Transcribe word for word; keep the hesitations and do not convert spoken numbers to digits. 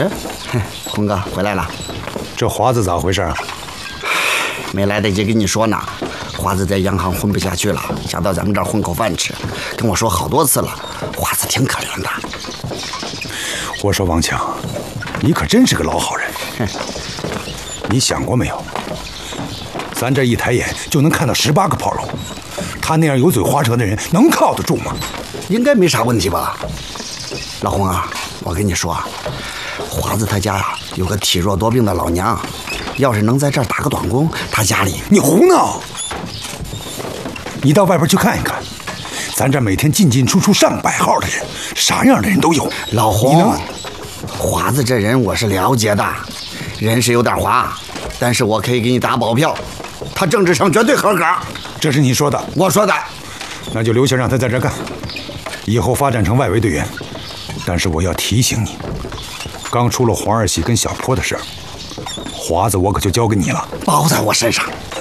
哎，红哥回来了。 这华子咋回事啊？ 没来得及跟你说呢。华子在洋行混不下去了，想到咱们这儿混口饭吃，跟我说好多次了。华子挺可怜的。 我说王强，你可真是个老好人。 哼， 你想过没有？咱这一抬眼就能看到十八个炮楼，他那样油嘴滑舌的人能靠得住吗？ 应该没啥问题吧？老洪啊，我跟你说，华子他家呀有个体弱多病的老娘，要是能在这儿打个短工，他家里…… 你胡闹！你到外边去看一看，咱这每天进进出出上百号的人，啥样的人都有。 老洪，华子这人我是了解的，人是有点滑，但是我可以给你打保票，他政治上绝对合格。 这是你说的？ 我说的。 那就留下让他在这干，以后发展成外围队员。但是我要提醒你，刚出了黄二喜跟小坡的事儿，华子我可就交给你了， 包在我身上。